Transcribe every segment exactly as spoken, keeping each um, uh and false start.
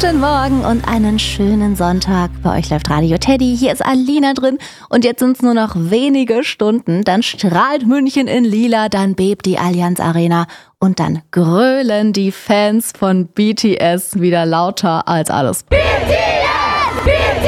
Guten Morgen und einen schönen Sonntag. Bei euch läuft Radio Teddy, hier ist Alina drin und jetzt sind es nur noch wenige Stunden. Dann strahlt München in lila, dann bebt die Allianz Arena und dann grölen die Fans von B T S wieder lauter als alles. B T S! B T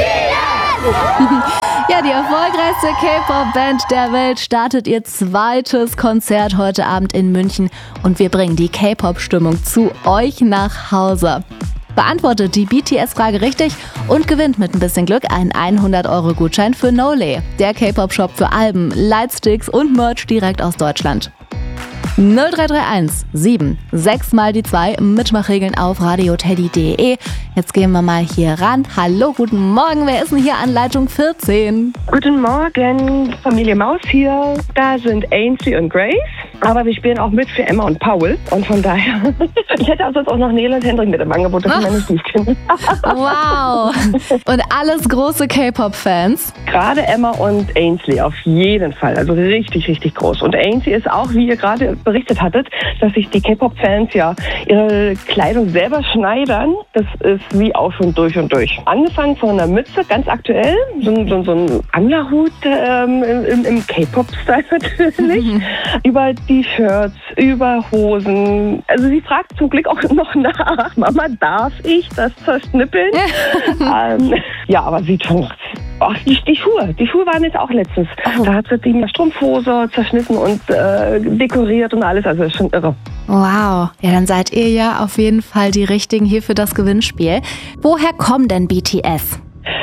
S! Ja, die erfolgreichste K-Pop-Band der Welt startet ihr zweites Konzert heute Abend in München und wir bringen die K-Pop-Stimmung zu euch nach Hause. Beantwortet die B T S-Frage richtig und gewinnt mit ein bisschen Glück einen hundert Euro Gutschein für Nole, der K-Pop-Shop für Alben, Lightsticks und Merch direkt aus Deutschland. null drei drei eins sieben sechs mal die zwei, Mitmachregeln auf radioteddy punkt de. Jetzt gehen wir mal hier ran. Hallo, guten Morgen, wer ist denn hier an Leitung vierzehn? Guten Morgen, Familie Maus hier. Da sind Ainsley und Grace, aber wir spielen auch mit für Emma und Paul und von daher, ich hätte auch sonst auch noch Nele und Hendrik mit im Angebot, das sind meine Stiefkinder. Wow, und alles große K-Pop-Fans? Gerade Emma und Ainsley auf jeden Fall, also richtig, richtig groß. Und Ainsley ist auch, wie ihr gerade berichtet hattet, dass sich die K-Pop-Fans ja ihre Kleidung selber schneidern. Das ist wie auch schon durch und durch. Angefangen von einer Mütze, ganz aktuell, so, so, so ein Anglerhut ähm, im, im K-Pop-Style natürlich, mhm. über T-Shirts, über Hosen. Also sie fragt zum Glück auch noch nach, Mama, darf ich das zerschnippeln? ähm, ja, aber sieht schon... Ach, die, die Schuhe. Die Schuhe waren jetzt auch letztens. Oh. Da hat sie die Strumpfhose zerschnitten und äh, dekoriert und alles. Also ist schon irre. Wow. Ja, dann seid ihr ja auf jeden Fall die Richtigen hier für das Gewinnspiel. Woher kommen denn B T S?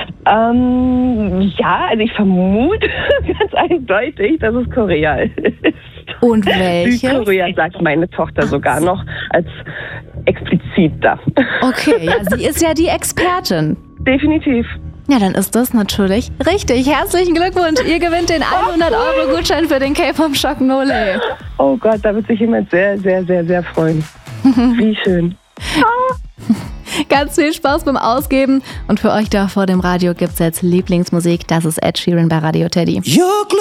Ähm, ja, also ich vermute ganz eindeutig, dass es Korea ist. Und welche? Südkorea sagt meine Tochter sogar noch als explizit da. Okay, ja, sie ist ja die Expertin. Definitiv. Ja, dann ist das natürlich richtig. Herzlichen Glückwunsch. Ihr gewinnt den hundert Euro Gutschein für den K-Pop-Shop Nole. Oh Gott, da wird sich jemand sehr, sehr, sehr, sehr freuen. Wie schön. Ganz viel Spaß beim Ausgeben. Und für euch da vor dem Radio gibt's jetzt Lieblingsmusik. Das ist Ed Sheeran bei Radio Teddy.